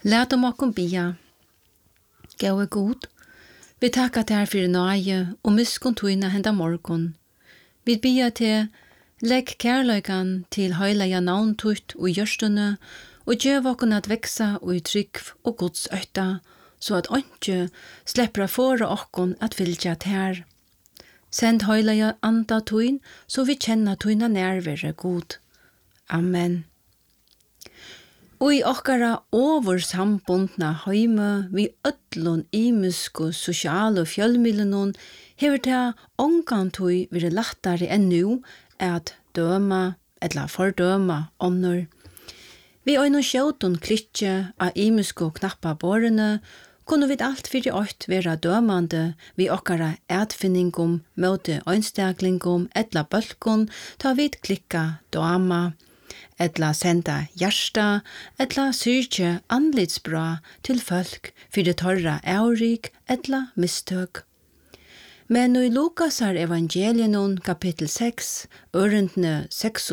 Lät okkum bia. Gåe god, vi takkar ter fyrir nøye og miskun tuina henda morgon. Vi bia til legg kærleikan til heilaja navn tutt og gjørstune og gjøv okkur at veksa og trygg og Guds øtta, så at åndsjø slepper fåre okkon at fylgja ter. Send heilaja anda tuin, så vi kjenna tuina nærvere god. Amen. Og i okkara oversambundna heime vi ødlun imusku sosiale fjölmiðlunum hever ta ongantui vire lattare enn nu at døma eller fordøma onnur. Vi øyne sjåtun klitje av imusku knappa borene kunne vi alt fyrir ått vera dømande vi okkara etfinningum møte øynstaklingum etla bølkun ta vid klikka døma etla senda hjärsta, etla syrkje anlitsbra til folk fyrir torra eurik etla mistøk. Men i Lukasar evangelienun kapittel 6, ørendne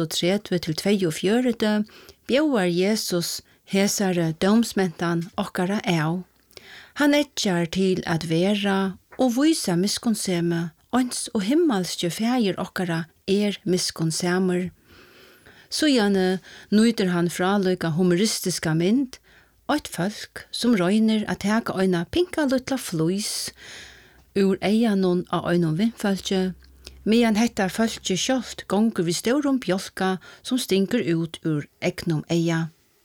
36-42, bjauar Jesus hesare dømsmentan okkara av. Han etjar til at vera og vysa miskonseme, ons og himmelske fægir okkara miskonsemer. Så gjerne nøyder han fraløyga humoristiska mynd, og et folk som røyner at heka øyna pinka luttla fløys, ur eianon av øynon vindfølge, medan hetta følge kjolt gonger vi staurum bjolka som stinker ut ur eknom eia.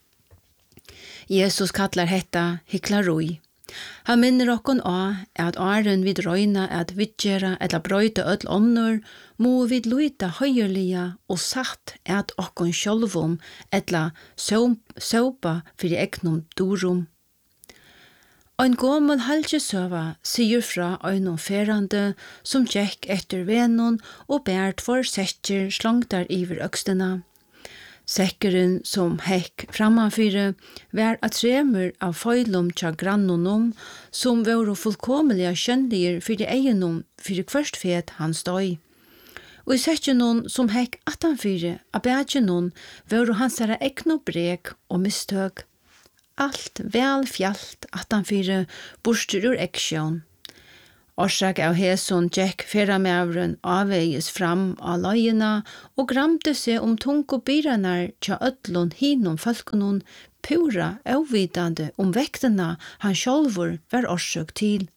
Jesus kallar hetta hiklaroi. Han minner okkon at åren vid røyna at vidgjera eller brøyta öll onnur, må vid luita høyerlia og satt at okkon sjolvum eller søpa fyrir eknom durum. Ein gommel halsjesøva sier fra øynon ferande som tjekk etter venon og bært for sekker slangtar iver økstena. Sekkeren som hekk framafyre var at tremer av feilum tja grannonum som var fullkomliga kjønnliger fyrir eienum fyrir kvørst fet hans døy. Og i sekkenon som hekk atanfyre av bætjenon var hansara ekno brek og mistøk. Alt vel fjalt atanfyre borster ur eksjon. Orsak av heson tjekk feramævren avveies fram av løyena og gramte seg tungo byranar tja ödlun hinom falkonon pura avvidande vektena han sjolvor var orsak til.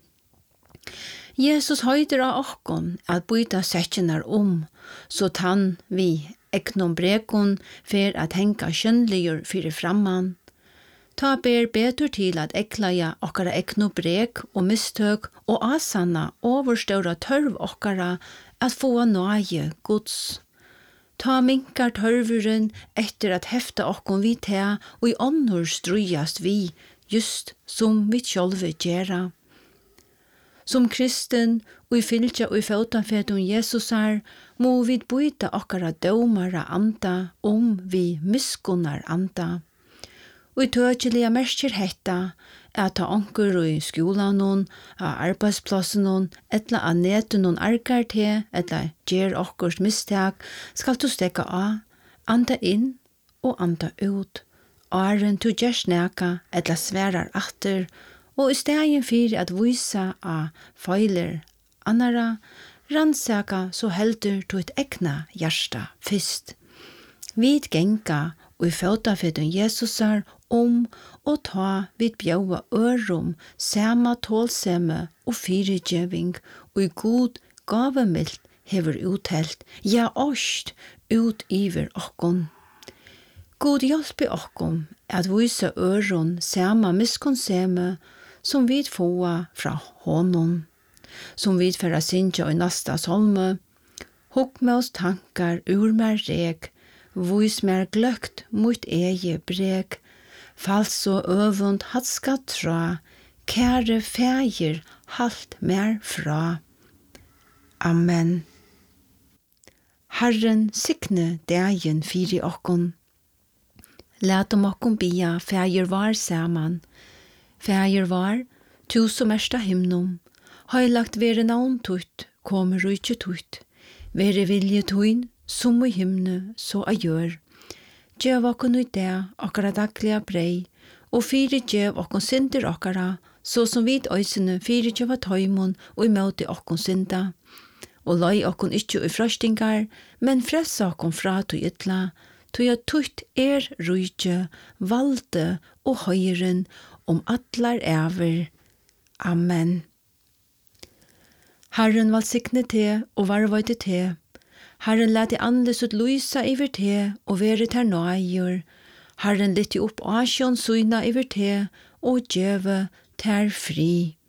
Jesus høyder av okkon at byta setjenar så tann vi eknom brekon fer at henka kjønnligur fyrir framman. Ta ber betur til at eklaja okkara ekno brek og mistøk og asanna overståra tørv okkara at få nøye Guds. Ta minkar tørvuren etter at hefta okkon vi tea og i åndor strujast vi, just som vi sjolve gjerra. Som kristen og i fylgja og i fautanfetum Jesusar må vi byta okkara dømara anda vi miskunnar anda. Og i tøtjelige merker hetta at ta onker i skolanon, av arbeidsplassen, etla av netunon arkar til, etla gjer okkurs mistak, skal du stekka av, anda inn og anda ut. Åren du gjer sneka, etla sverar atter, og i stegen fyrir at vysa av feiler annara, rannsaka så heldur du et egna hjärsta fyrst. Vid genga og i føtafeten Jesusar og ta vid bjaua ørum, sama tålsemme og fyrirgjeving, og i god gavemild hever uthelt, ja åst ut iver okkon. God hjelpe okkon at vysa øron sama miskonseme som vid fåa fra honom, som vid færa sinja og nasta solme, hukk med oss tankar ur mer rek, vois mer gløgt mot eie brek, falso øvund hatska tra, kære fægir halt mer fra. Amen. Herren sikne dagen fyri okkon. Lætum okkon bia fægir var saman. Fægir var, tu som ersta himnum, høylagt vere navn tutt, kom rujtje tutt, vere vilje tuin, som i himne, så a gjør. Gjev okkon ut det, okkara daglige brei, og fyrirgjev okkon synder okkara, så som vid øysene fyrirgjev tøymon og imøte okkon synda. Og løy okkon ikkje i frøstingar, men fressa okkon fra to ytla, to jeg tutt rujtje, valde og høyren atlar æver. Amen. Herren valsikne te og varvøyte te. Herren lette andes ut lysa iver te og vere ter nøyer. Herren lytte opp asjon suina iver te og djeve ter fri.